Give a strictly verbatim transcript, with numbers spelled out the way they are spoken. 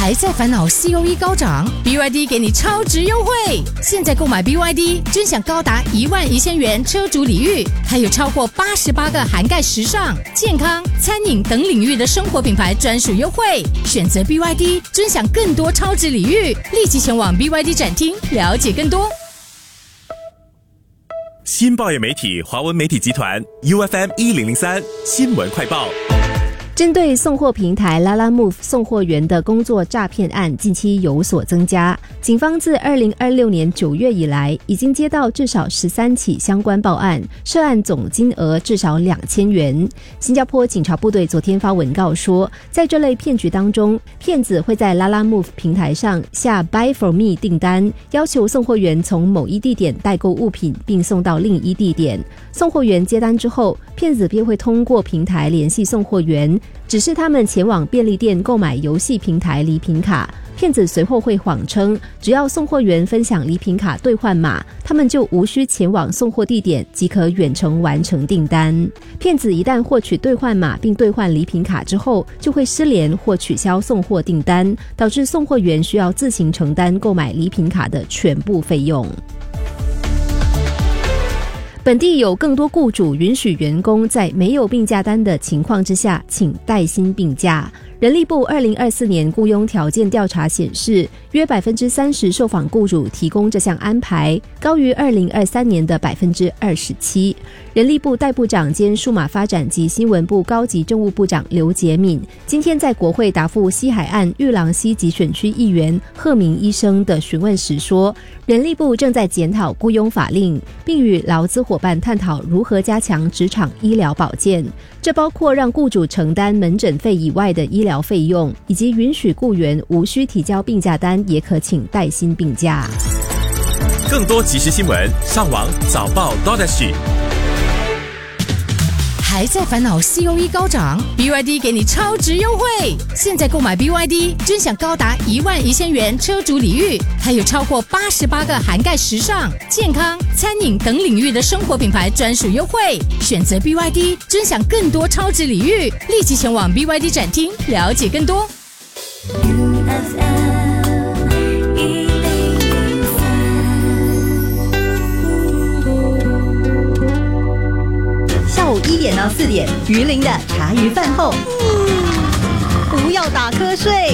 还在烦恼 C O E 高涨 ，B Y D 给你超值优惠！现在购买 B Y D， 尊享高达一万一千元车主礼遇，还有超过八十八个涵盖时尚、健康、餐饮等领域的生活品牌专属优惠。选择 B Y D， 尊享更多超值礼遇，立即前往 B Y D 展厅了解更多。 新报业媒体华文媒体集团 U F M 一零零三新闻快报。 针对送货平台 Lalamove 送货员的工作诈骗案近期有所增加，警方自二零二六年九月以来已经接到至少十三起相关报案，涉案总金额至少两千元。新加坡警察部队昨天发文告说，在这类骗局当中，骗子会在 Lalamove 平台上下 Buy for me 订单，要求送货员从某一地点代购物品并送到另一地点。送货员接单之后，骗子便会通过平台联系送货员，指示他们前往便利店购买游戏平台礼品卡。骗子随后会谎称，只要送货员分享礼品卡兑换码，他们就无需前往送货地点即可远程完成订单。骗子一旦获取兑换码并兑换礼品卡之后，就会失联或取消送货订单，导致送货员需要自行承担购买礼品卡的全部费用。本地有更多雇主允许员工在没有病假单的情况之下请带薪病假。人力部二零二四年雇佣条件调查显示，约 百分之三十 受访雇主提供这项安排，高于二零二三年的 百分之二十七。人力部代部长兼数码发展及新闻部高级政务部长刘洁敏今天在国会答复西海岸玉郎西集选区议员贺明医生的询问时说，人力部正在检讨雇佣法令，并与劳资伙伴探讨如何加强职场医疗保健，这包括让雇主承担门诊费以外的医疗费用，以及允许雇员无需提交病假单也可请带薪病假。 更多即时新闻，上网早报 .sg。 还在烦恼 C O E 高涨 ，B Y D 给你超值优惠！现在购买 B Y D， 尊享高达一万一千元车主礼遇，还有超过八十八个涵盖时尚、健康、餐饮等领域的生活品牌专属优惠。选择 B Y D， 尊享更多超值礼遇，立即前往 B Y D 展厅了解更多。 下午一点到四点，鱼鳞的茶余饭后，不要打瞌睡。